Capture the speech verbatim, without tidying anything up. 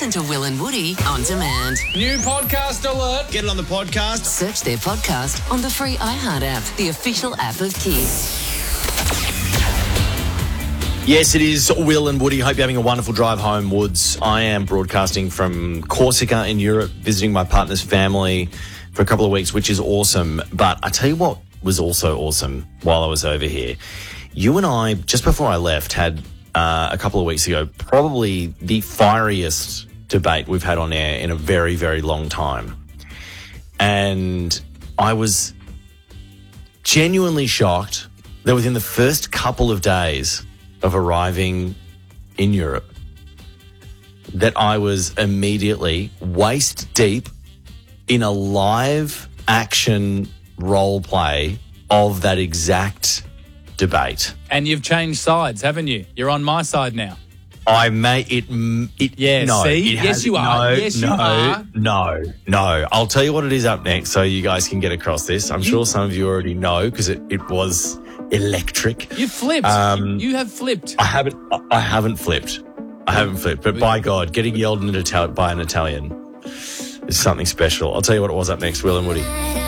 Listen to Will and Woody on demand. New podcast alert. Get it on the podcast. Search their podcast on the free iHeart app, the official app of Kiss. Yes, it is Will and Woody. Hope you're having a wonderful drive home, Woods. I am broadcasting from Corsica in Europe, visiting my partner's family for a couple of weeks, which is awesome. But I tell you what was also awesome while I was over here. You and I, just before I left, had uh, a couple of weeks ago probably the fieriest debate we've had on air in a very, very long time. And I was genuinely shocked that within the first couple of days of arriving in Europe, that I was immediately waist deep in a live action role play of that exact debate. And you've changed sides, haven't you? You're on my side now. I may it. it Yeah, no, see? it Yes, has, you are. No, Yes, you no, are. No, no. I'll tell you what it is up next, so you guys can get across this. I'm sure some of you already know because it, it was electric. You flipped. Um, you have flipped. I haven't. I haven't flipped. I haven't flipped. But by God, getting yelled at Ital- by an Italian is something special. I'll tell you what it was up next. Will and Woody.